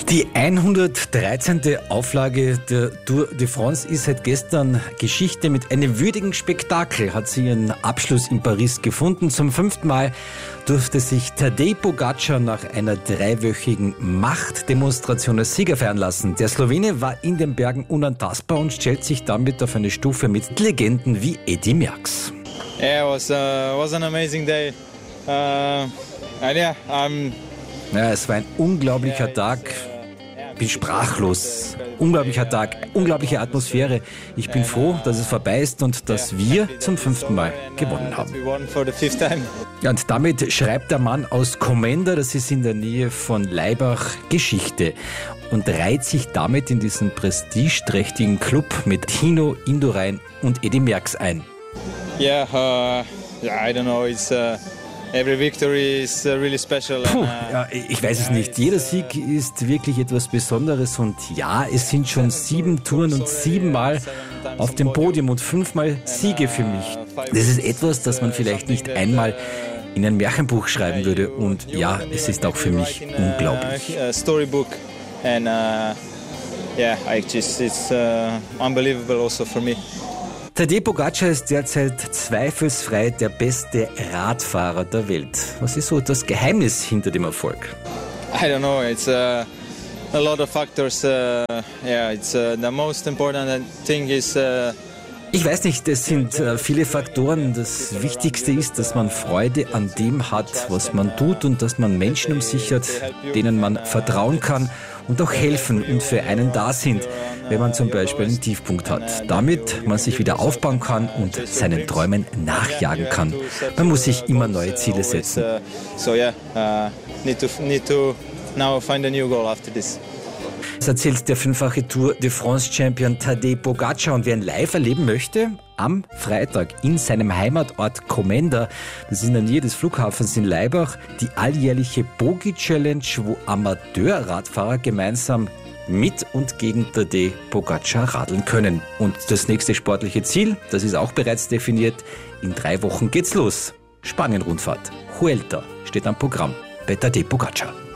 Die 113. Auflage der Tour de France ist seit gestern Geschichte. Mit einem würdigen Spektakel hat sie ihren Abschluss in Paris gefunden. Zum 5. Mal durfte sich Tadej Pogačar nach einer 3-wöchigen Machtdemonstration als Sieger feiern lassen. Der Slowene war in den Bergen unantastbar und stellt sich damit auf eine Stufe mit Legenden wie Eddy Merckx. Yeah, it was an amazing day. Es war ein unglaublicher Tag. Ich bin sprachlos. Unglaublicher Tag, unglaubliche Atmosphäre. Ich bin froh, dass es vorbei ist und dass wir zum 5. Mal gewonnen haben. Ja, und damit schreibt der Mann aus Komenda, das ist in der Nähe von Laibach, Geschichte und reiht sich damit in diesen prestigeträchtigen Club mit Tino Indurain und Eddy Merckx ein. I don't know. Every victory is really special. Ich weiß es nicht. Jeder Sieg ist wirklich etwas Besonderes und ja, es sind schon 7 Touren und 7 Mal auf dem Podium und 5 Mal Siege für mich. Das ist etwas, das man vielleicht nicht einmal in ein Märchenbuch schreiben würde und ja, es ist auch für mich unglaublich. Storybook and it's unbelievable also for me. Tadej Pogačar ist derzeit zweifelsfrei der beste Radfahrer der Welt. Was ist so das Geheimnis hinter dem Erfolg? I don't know. It's a lot of factors. The most important thing is. Ich weiß nicht, es sind viele Faktoren. Das Wichtigste ist, dass man Freude an dem hat, was man tut und dass man Menschen um sich hat, denen man vertrauen kann und auch helfen und für einen da sind, wenn man zum Beispiel einen Tiefpunkt hat. Damit man sich wieder aufbauen kann und seinen Träumen nachjagen kann. Man muss sich immer neue Ziele setzen. Need to now find a new goal after this. Das erzählt der 5-fache Tour de France Champion Tadej Pogačar. Und wer ihn live erleben möchte, am Freitag in seinem Heimatort Komenda, das ist in der Nähe des Flughafens in Laibach, die alljährliche Pogi Challenge, wo Amateurradfahrer gemeinsam mit und gegen Tadej Pogačar radeln können. Und das nächste sportliche Ziel, das ist auch bereits definiert, in 3 Wochen geht's los. Spanien-Rundfahrt. Vuelta steht am Programm bei Tadej Pogačar.